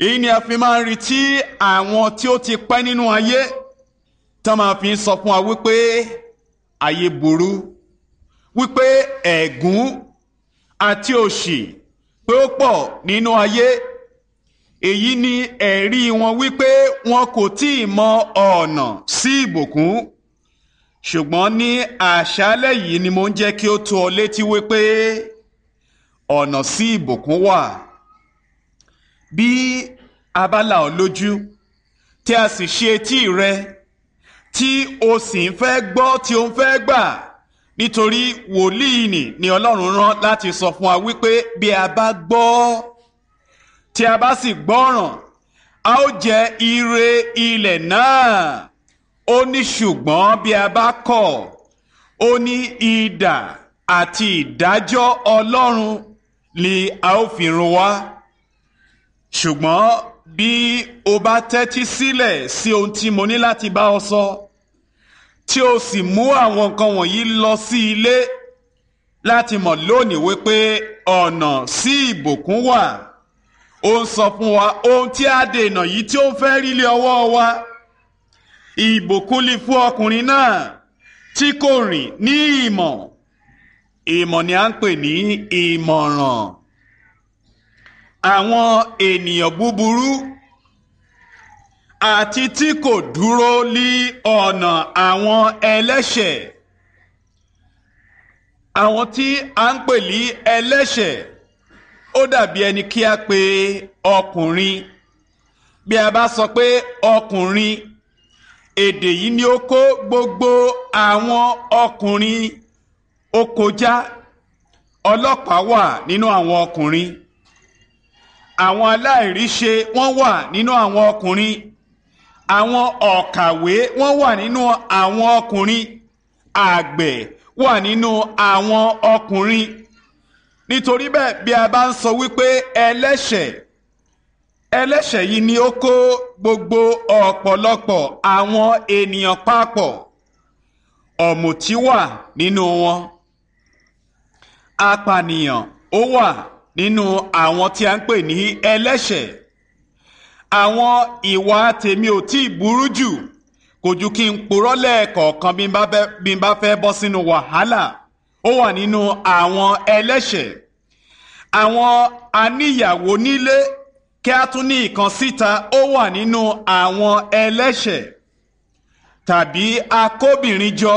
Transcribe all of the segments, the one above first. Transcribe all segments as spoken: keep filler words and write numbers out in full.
èyí ni a fi máa ń rí tí àwọn tí ó ti pẹ́ nínú ayé tán máa fi ń sọ fún wa wípé ayé burú, wípé ẹ̀gún àti òṣì pé ó pọ̀ nínú ayé. Èyí ni ẹ̀rí wọn wípé wọn kò tí ì mọ ọ̀nà sí ìbùkún. Ṣùgbọ́n ní àṣálẹ́ yìí ni mo ń jẹ́ kí ó tó ọ létí wípé ọ̀nà sí ìbùkún wà. Bí a bá là ọ́ lójú tí a sì ṣe etí rẹ tí o sì ń fẹ́ gbọ́ tí o ń fẹ́ gbà, nítorí wòlíì nì ni Ọlọ́run rán láti sọ fún wa wípé bí a bá gbọ́ tí a bá sì gbọ́ràn, a ó jẹ ire ilẹ̀ náà. Ó ní ṣùgbọ́n bí a bá kọ̀, ó ní idà àti ìdájọ́ Ọlọ́run ni a ó fi run wá. Ṣùgbọ́n bí o bá tẹ́tí sílẹ̀ sí ohun tí mo ní láti bá ọ sọ, tí o sì mú àwọn nǹkan wọ̀nyí lọ sí ilé láti mọ̀ lónìí wípé ọ̀nà sí ìbùkún wà. Ó ń sọ fún wa ohun tí a dènà yìí tí ó ń fẹ́ rí lé ọwọ́ wa. Ìbùkún lè fún ọkùnrin náà tí kò rìn ní ìmọ̀. Ìmọ̀ ni a ń pè ní ìmọ̀ràn. Àwọn ènìyàn búburú àti tí kò dúró lí ọ̀nà àwọn ẹlẹ́ṣẹ̀. Àwọn tí a ń pè ní ẹlẹ́ṣẹ̀, ó dàbí ẹni kí a pè ọkùnrin. Bí a bá sọ pé ọkùnrin, èdè yìí ni ó kó gbogbo àwọn ọkùnrin ó kọjá. Ọlọ́pàá wà nínú àwọn ọkùnrin, àwọn aláìríṣe wọ́n wà nínú àwọn ọkùnrin, àwọn ọ̀kàwé wọ́n wà nínú àwọn ọkùnrin, àgbẹ̀ wà nínú àwọn ọkùnrin. Nítorí bẹ́ẹ̀ bí a bá ń sọ wípé ẹlẹ́ṣẹ̀, ẹlẹ́ṣẹ̀ yìí ni ó kó gbogbo ọ̀pọ̀lọpọ̀ àwọn ènìyàn papọ̀. Ọ̀mùtí wà nínú wọn, apànìyàn ó wà nínú àwọn tí a ń pè ní ẹlẹ́ṣẹ̀. Àwọn ìwà tèmi ò tí ì burú jù, kò ju kí n purọ́ lẹ́ẹ̀kọ̀ọ̀kan bí n bá fẹ́ bọ́ sínú wàhálà. Ó wà nínú àwọn ẹlẹ́ṣẹ̀. Àwọn aníyàwó nílé kí a tún ní ìkan síta, ó wà nínú àwọn ẹlẹ́ṣẹ̀. Tàbí akóbìnrin jọ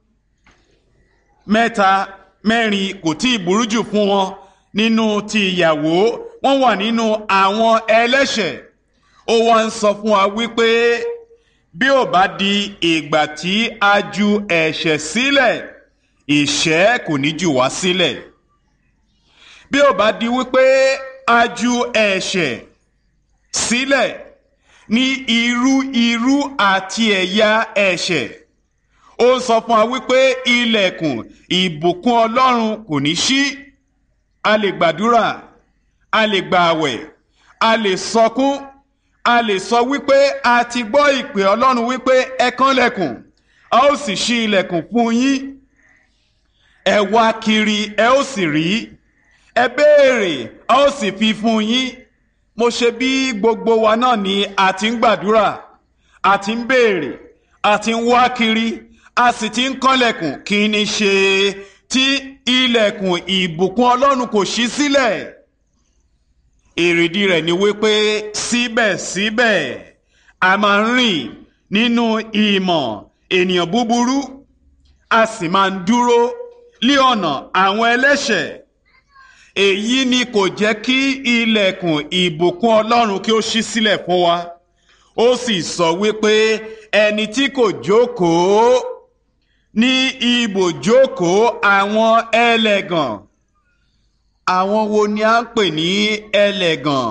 mẹ́ta mẹ́rin, kò tí ì burú jù fún wọn nínú ti ìyàwó, wọ́n wà nínú àwọn ẹlẹ́ṣẹ̀. Ó wá ń sọ fún wa wípé bí ó bá di ìgbà tí a ju ẹ̀ṣẹ̀ sílẹ̀, ìṣẹ́ kò ní jù wá sílẹ̀. Bí ó bá di wípé a ju ẹ̀ṣẹ̀ sílẹ̀ ní irú irú àti ẹ̀yà ẹ̀ṣẹ̀, ó sọ fún wa wípé ilẹ̀kùn ìbùkún Ọlọ́run kò ní ṣí. A lè gbàdúrà, a lè gbààwẹ̀, a lè sọkún, a lè sọ wípé a ti gbọ́ ìpè Ọlọ́run wípé ẹ kànlẹ̀kùn, a ó sì ṣí ilẹ̀kùn fún yín. Ẹ wá kiri, ẹ ó sì rí. Ẹ béèrè, a ó sì fi fún yín. Mo ṣe bí gbogbo wa náà ni a ti ń gbàdúrà, a ti ń béèrè, a ti ń wá kiri, a sì ti ń kànlẹ̀kùn. Kí ni ṣe tí ilẹ̀kùn ìbùkún Ọlọ́run kò ṣí sílẹ̀? Èrèdí rẹ̀ ni wípé síbẹ̀síbẹ̀ a máa ń rìn nínú ìmọ̀ ènìyàn búburú, a sì máa ń dúró lí ọ̀nà àwọn ẹlẹ́ṣẹ̀. Èyí ni kò jẹ́ kí ilẹ̀kùn ìbùkún Ọlọ́run kí ó ṣí sílẹ̀ fún wa. Ó sì sọ wípé ẹni tí kò jókòó ní ibùjókòó àwọn ẹlẹ́gàn. Àwọn wo ni a ń pè ní ẹlẹ́gàn?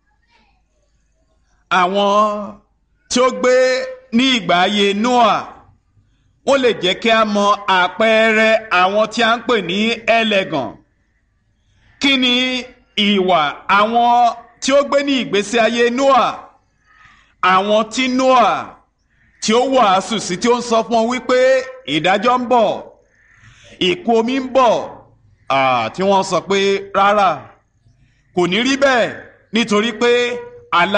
Àwọn tí ó gbé ní ìgbà ayé Nóà. Wọ́n lè jẹ́ kí a mọ àpẹẹrẹ àwọn tí a ń pè ní ẹlẹ́gàn. Kí ni ìwà àwọn tí ó gbé ní ìgbésí ayé Nóà? Àwọn tí Nóà tí ó wàásù sí, tí ó ń sọ fún wọn wípé ìdájọ́ ń bọ̀, ìkún omi ń bọ̀, tí wọ́n sọ pé rárá, kò ní rí bẹ́ẹ̀, nítorí pé